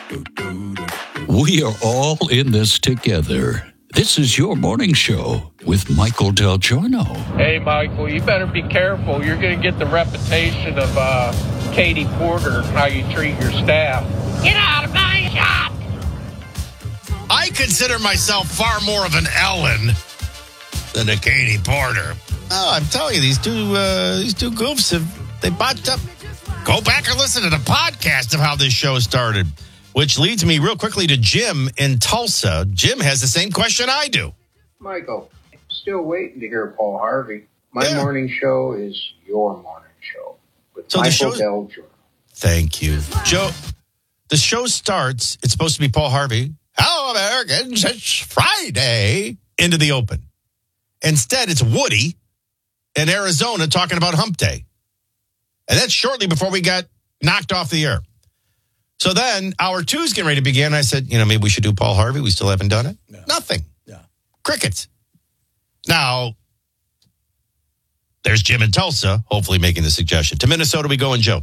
We are all in this together. This is your morning show with Michael Del Giorno. Hey, Michael, you better be careful. You're going to get the reputation of Katie Porter, how you treat your staff. Get out of my shop! I consider myself far more of an Ellen than a Katie Porter. Oh, I'm telling you, these two goofs they botched up. Go back and listen to the podcast of how this show started, which leads me real quickly to Jim in Tulsa. Jim has the same question I do. Michael, still waiting to hear Paul Harvey. My morning show is your morning show with Michael Del Giorno. Thank you, Joe. The show starts. It's supposed to be Paul Harvey. Hello, Americans. It's Friday. Into the open. Instead, it's Woody in Arizona talking about Hump Day. And that's shortly before we got knocked off the air. So then hour 2 is getting ready to begin. I said, maybe we should do Paul Harvey. We still haven't done it. No. Nothing. Yeah. Crickets. Now, there's Jim in Tulsa, hopefully making the suggestion. To Minnesota we go, and Joe.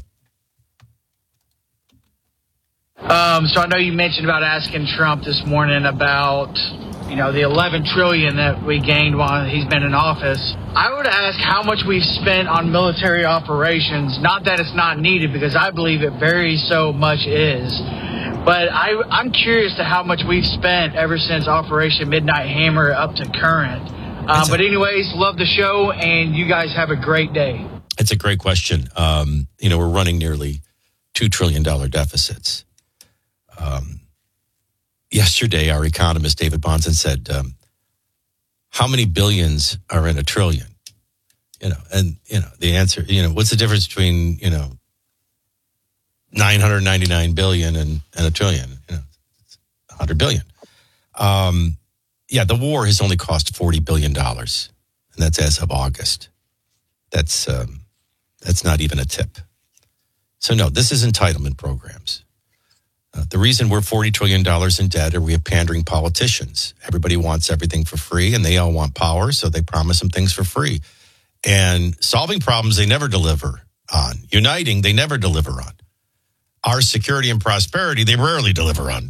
So I know you mentioned about asking Trump this morning about, the 11 trillion that we gained while he's been in office. I would ask how much we've spent on military operations. Not that it's not needed, because I believe it very so much is. But I'm curious to how much we've spent ever since Operation Midnight Hammer up to current. But anyways, love the show, and you guys have a great day. It's a great question. We're running nearly $2 trillion deficits. Yesterday, our economist, David Bonson, said, how many billions are in a trillion? The answer, what's the difference between, 999 billion and a trillion? It's 100 billion. The war has only cost $40 billion, and that's as of August. That's not even a tip. So, no, this is entitlement programs. The reason we're $40 trillion in debt are we have pandering politicians. Everybody wants everything for free, and they all want power, so they promise them things for free. And solving problems they never deliver on. Uniting, they never deliver on. Our security and prosperity, they rarely deliver on.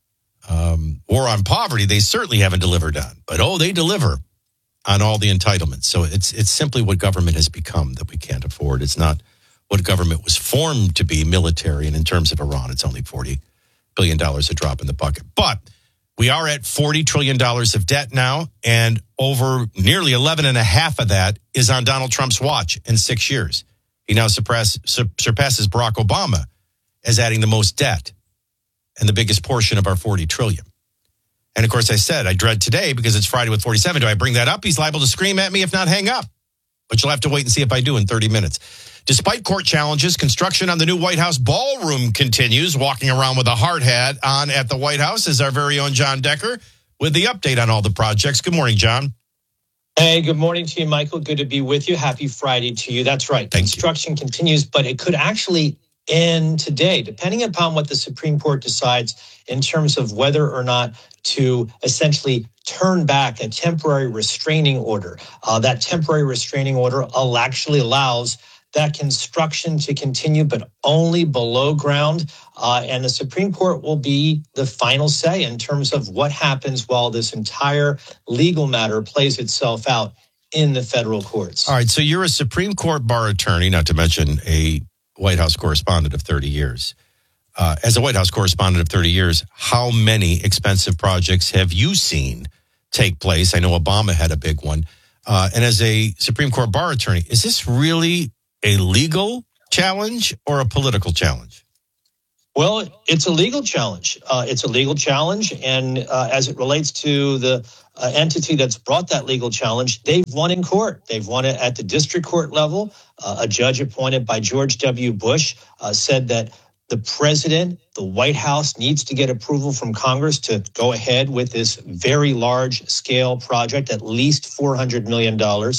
War on poverty, they certainly haven't delivered on. But, they deliver on all the entitlements. So it's simply what government has become that we can't afford. It's not what government was formed to be, military. And in terms of Iran, it's only $40 billion a drop in the bucket. But we are at $40 trillion of debt now, and over nearly 11.5 of that is on Donald Trump's watch in 6 years. He now surpasses Barack Obama as adding the most debt and the biggest portion of our $40 trillion. And of course, I said, I dread today because it's Friday with 47. Do I bring that up? He's liable to scream at me, if not hang up. But you'll have to wait and see if I do in 30 minutes. Despite court challenges, construction on the new White House ballroom continues. Walking around with a hard hat on at the White House is our very own John Decker with the update on all the projects. Good morning, John. Hey, good morning to you, Michael. Good to be with you. Happy Friday to you. That's right. Construction continues, but it could actually end today, depending upon what the Supreme Court decides in terms of whether or not to essentially turn back a temporary restraining order. That temporary restraining order actually allows that construction to continue, but only below ground. And the Supreme Court will be the final say in terms of what happens while this entire legal matter plays itself out in the federal courts. All right, so you're a Supreme Court bar attorney, not to mention a White House correspondent of 30 years. As a White House correspondent of 30 years, how many expensive projects have you seen take place? I know Obama had a big one. And as a Supreme Court bar attorney, is this really a legal challenge or a political challenge? Well, it's a legal challenge. It's a legal challenge. And as it relates to the entity that's brought that legal challenge, they've won in court. They've won it at the district court level. A judge appointed by George W. Bush said that the president, the White House, needs to get approval from Congress to go ahead with this very large-scale project, at least $400 million.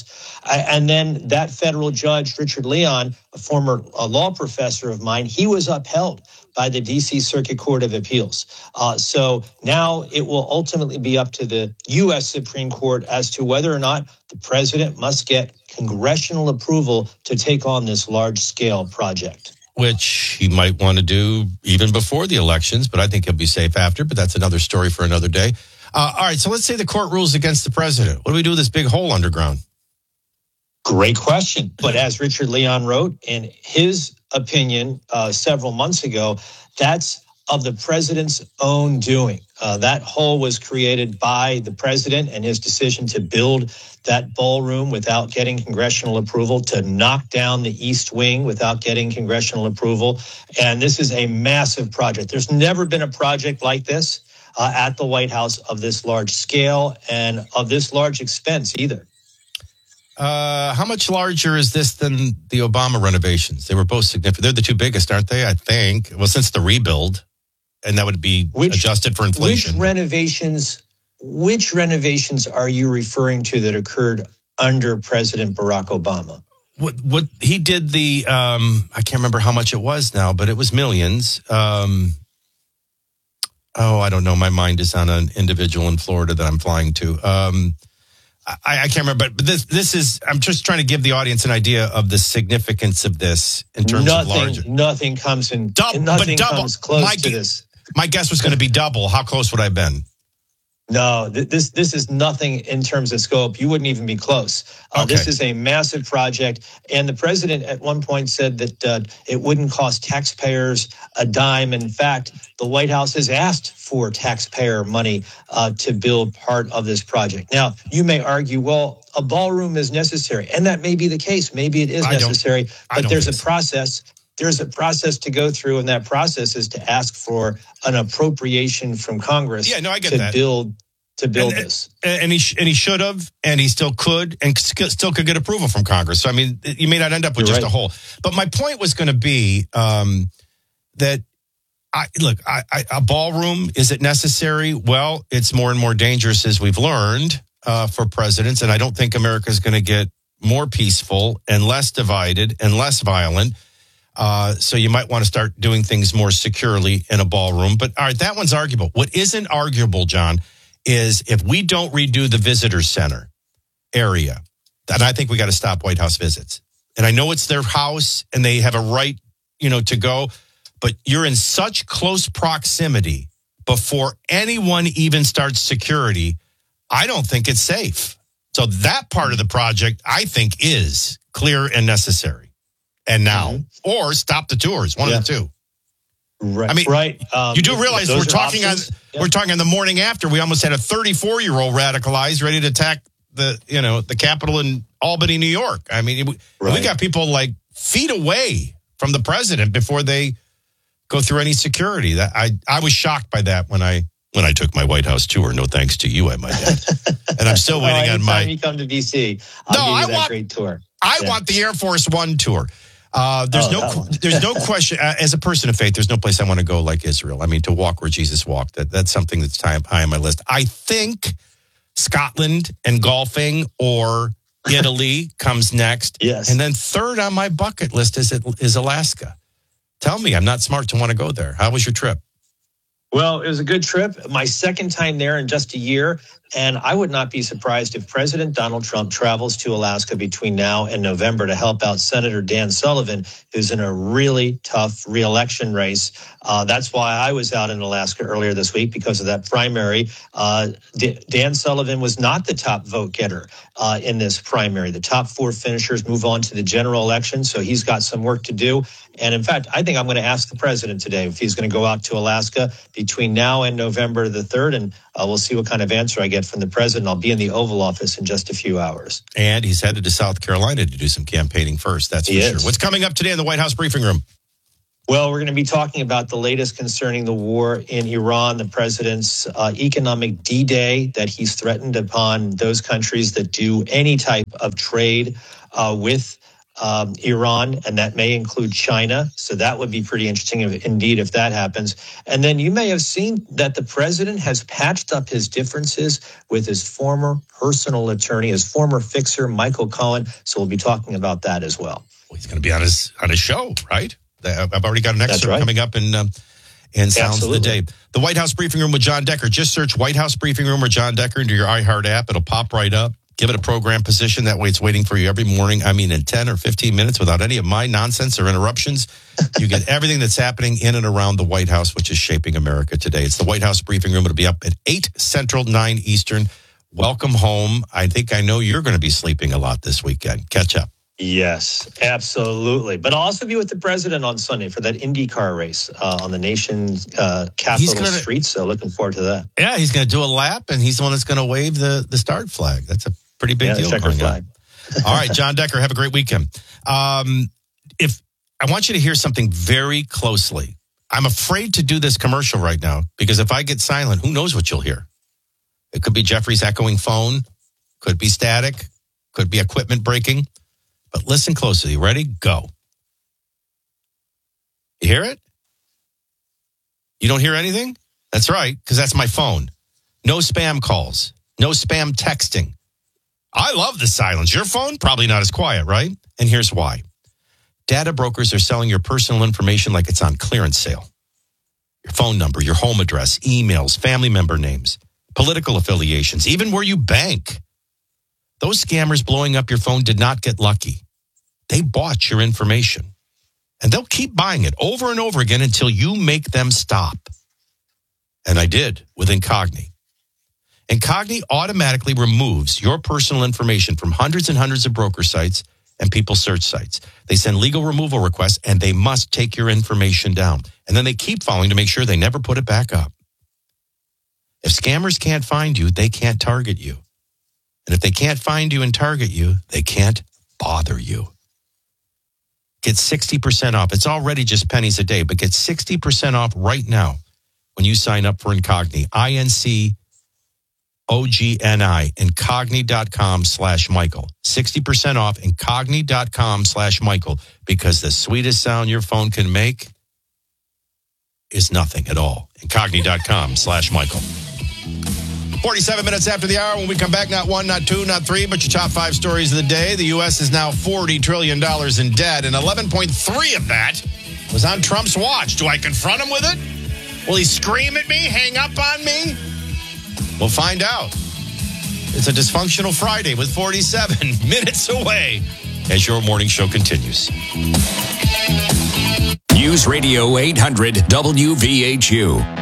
And then that federal judge, Richard Leon, a former law professor of mine, he was upheld by the D.C. Circuit Court of Appeals. So now it will ultimately be up to the U.S. Supreme Court as to whether or not the president must get congressional approval to take on this large-scale project. which he might want to do even before the elections, but I think he'll be safe after. But that's another story for another day. All right, so let's say the court rules against the president. What do we do with this big hole underground? Great question. But as Richard Leon wrote in his opinion several months ago, that's of the president's own doing. That hole was created by the president and his decision to build that ballroom without getting congressional approval, to knock down the East Wing without getting congressional approval. And this is a massive project. There's never been a project like this at the White House of this large scale and of this large expense either. How much larger is this than the Obama renovations? They were both significant. They're the two biggest, aren't they? I think. Well, since the rebuild, and that would be adjusted for inflation. Which renovations are you referring to that occurred under President Barack Obama? What he did I can't remember how much it was now, but it was millions. I don't know. My mind is on an individual in Florida that I'm flying to. I can't remember, but this is, I'm just trying to give the audience an idea of the significance of this in terms of larger. Nothing comes close to this. My guess was going to be double. How close would I have been? No, this is nothing in terms of scope. You wouldn't even be close. Okay. This is a massive project. And the president at one point said that it wouldn't cost taxpayers a dime. In fact, the White House has asked for taxpayer money to build part of this project. Now, you may argue, well, a ballroom is necessary. And that may be the case. Maybe it is necessary. But there's a process. There's a process to go through, and that process is to ask for an appropriation from Congress to build this. And he should have, and he still could, and still could get approval from Congress. So, I mean, you may not end up with a hole. But my point was going to be that, a ballroom, is it necessary? Well, it's more and more dangerous, as we've learned, for presidents. And I don't think America is going to get more peaceful and less divided and less violent. So you might want to start doing things more securely in a ballroom. But all right, that one's arguable. What isn't arguable, John, is if we don't redo the visitor center area, then I think we got to stop White House visits. And I know it's their house and they have a right, to go, but you're in such close proximity before anyone even starts security. I don't think it's safe. So that part of the project, I think, is clear and necessary. And now, or stop the tours, one of the two. Right. I mean, you do realize we're talking on the morning after. We almost had a 34-year-old radicalized, ready to attack the Capitol in Albany, New York. I mean, we got people like feet away from the president before they go through any security. That I was shocked by that when I took my White House tour. No thanks to you, I might add. And I'm still waiting on my. Anytime you come to DC, I'll give you that great tour. I want the Air Force One tour. There's no question. As a person of faith, there's no place I want to go like Israel. I mean, to walk where Jesus walked. That's something that's high on my list. I think Scotland and golfing or Italy comes next. Yes. And then third on my bucket list is Alaska. Tell me, I'm not smart to want to go there. How was your trip? Well, it was a good trip. My second time there in just a year. And I would not be surprised if President Donald Trump travels to Alaska between now and November to help out Senator Dan Sullivan, who's in a really tough re-election race. That's why I was out in Alaska earlier this week, because of that primary. Dan Sullivan was not the top vote getter in this primary. The top four finishers move on to the general election, so he's got some work to do. And in fact, I think I'm going to ask the president today if he's going to go out to Alaska between now and November the 3rd, and we'll see what kind of answer I get from the president. I'll be in the Oval Office in just a few hours. And he's headed to South Carolina to do some campaigning first, that's for sure. What's coming up today in the White House briefing room? Well, we're going to be talking about the latest concerning the war in Iran, the president's economic D-Day that he's threatened upon those countries that do any type of trade with Iran, and that may include China. So that would be pretty interesting indeed if that happens. And then you may have seen that the president has patched up his differences with his former personal attorney, his former fixer, Michael Cohen. So we'll be talking about that as well. Well, he's going to be on his show, right? I've already got an excerpt coming up in Sounds of the Day. The White House Briefing Room with John Decker. Just search White House Briefing Room or John Decker into your iHeart app. It'll pop right up. Give it a program position. That way it's waiting for you every morning. I mean, in 10 or 15 minutes without any of my nonsense or interruptions. You get everything that's happening in and around the White House, which is shaping America today. It's the White House briefing room. It'll be up at 8 Central, 9 Eastern. Welcome home. I think I know you're going to be sleeping a lot this weekend. Catch up. Yes, absolutely. But I'll also be with the president on Sunday for that IndyCar race on the nation's capital street. So looking forward to that. Yeah, he's going to do a lap, and he's the one that's going to wave the start flag. That's a pretty big deal. Checker flag. All right, John Decker, have a great weekend. If I want you to hear something very closely. I'm afraid to do this commercial right now because if I get silent, who knows what you'll hear? It could be Jeffrey's echoing phone, could be static, could be equipment breaking. But listen closely. You ready? Go. You hear it? You don't hear anything? That's right, because that's my phone. No spam calls. No spam texting. I love the silence. Your phone? Probably not as quiet, right? And here's why. Data brokers are selling your personal information like it's on clearance sale. Your phone number, your home address, emails, family member names, political affiliations, even where you bank. Those scammers blowing up your phone did not get lucky. They bought your information. And they'll keep buying it over and over again until you make them stop. And I did with Incogni. Incogni automatically removes your personal information from hundreds and hundreds of broker sites and people search sites. They send legal removal requests and they must take your information down. And then they keep following to make sure they never put it back up. If scammers can't find you, they can't target you. And if they can't find you and target you, they can't bother you. Get 60% off. It's already just pennies a day, but get 60% off right now when you sign up for Incogni. INCOGNI. Incogni.com/Michael. 60% off Incogni.com/Michael because the sweetest sound your phone can make is nothing at all. Incogni.com/Michael. 47 minutes after the hour. When we come back, not one, not two, not three, but your top 5 stories of the day. The U.S. is now $40 trillion in debt, and 11.3 of that was on Trump's watch. Do I confront him with it? Will he scream at me, hang up on me? We'll find out. It's a dysfunctional Friday with 47 minutes away as your morning show continues. News Radio 800 WVHU.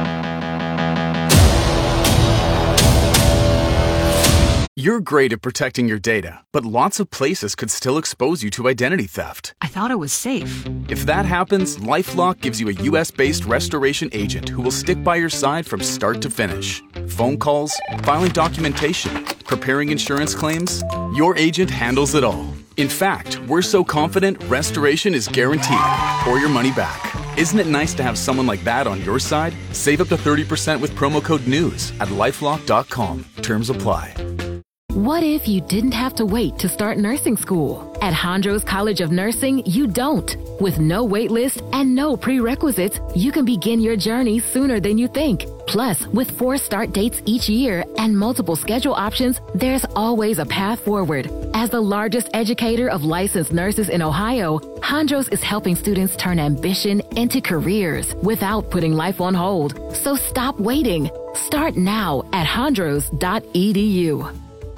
You're great at protecting your data, but lots of places could still expose you to identity theft. I thought it was safe. If that happens, LifeLock gives you a U.S.-based restoration agent who will stick by your side from start to finish. Phone calls, filing documentation, preparing insurance claims, your agent handles it all. In fact, we're so confident restoration is guaranteed or your money back. Isn't it nice to have someone like that on your side? Save up to 30% with promo code NEWS at LifeLock.com. Terms apply. What if you didn't have to wait to start nursing school? At Hondros College of Nursing, you don't. With no wait list and no prerequisites, you can begin your journey sooner than you think. Plus, with 4 start dates each year and multiple schedule options, there's always a path forward. As the largest educator of licensed nurses in Ohio, Hondros is helping students turn ambition into careers without putting life on hold. So stop waiting. Start now at hondros.edu.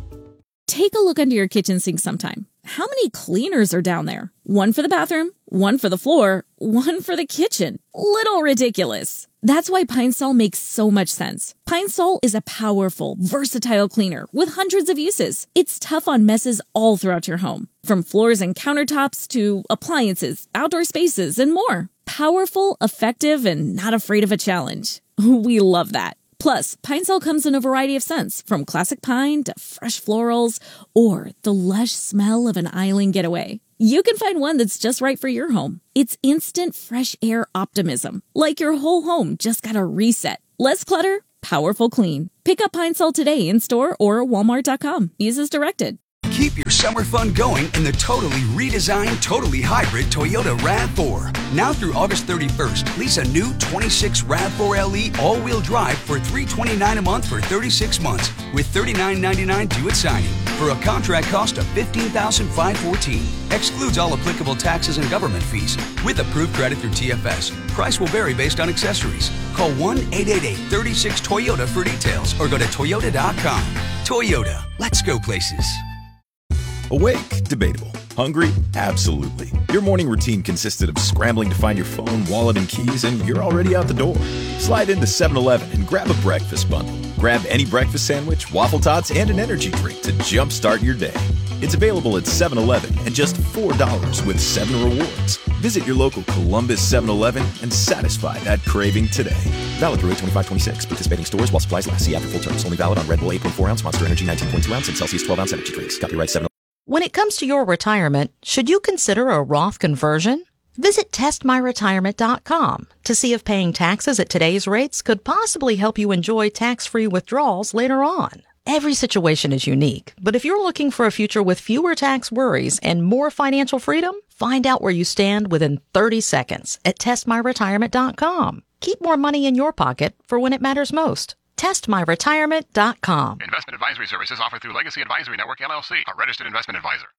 Take a look under your kitchen sink sometime. How many cleaners are down there? One for the bathroom, one for the floor, one for the kitchen. Little ridiculous. That's why Pine Sol makes so much sense. Pine Sol is a powerful, versatile cleaner with hundreds of uses. It's tough on messes all throughout your home, from floors and countertops to appliances, outdoor spaces, and more. Powerful, effective, and not afraid of a challenge. We love that. Plus, Pine Sol comes in a variety of scents, from classic pine to fresh florals, or the lush smell of an island getaway. You can find one that's just right for your home. It's instant fresh air optimism, like your whole home just got a reset. Less clutter, powerful clean. Pick up Pine Sol today in store or Walmart.com. Use as directed. Keep your summer fun going in the totally redesigned, totally hybrid Toyota RAV4. Now through August 31st, lease a new 26 RAV4 LE all-wheel drive for $329 a month for 36 months with $39.99 due at signing for a contract cost of $15,514. Excludes all applicable taxes and government fees with approved credit through TFS. Price will vary based on accessories. Call 1-888-36-TOYOTA for details or go to Toyota.com. Toyota, let's go places. Awake? Debatable. Hungry? Absolutely. Your morning routine consisted of scrambling to find your phone, wallet, and keys, and you're already out the door. Slide into 7-Eleven and grab a breakfast bundle. Grab any breakfast sandwich, waffle tots, and an energy drink to jumpstart your day. It's available at 7-Eleven and just $4 with 7 rewards. Visit your local Columbus 7-Eleven and satisfy that craving today. Valid through 8/25/26. Participating stores while supplies last. See after full terms. Only valid on Red Bull 8.4 ounce, Monster Energy 19.2 ounce, and Celsius 12 ounce energy drinks. Copyright 7. When it comes to your retirement, should you consider a Roth conversion? Visit testmyretirement.com to see if paying taxes at today's rates could possibly help you enjoy tax-free withdrawals later on. Every situation is unique, but if you're looking for a future with fewer tax worries and more financial freedom, find out where you stand within 30 seconds at testmyretirement.com. Keep more money in your pocket for when it matters most. testmyretirement.com. Investment advisory services offered through Legacy Advisory Network, LLC, a registered investment advisor.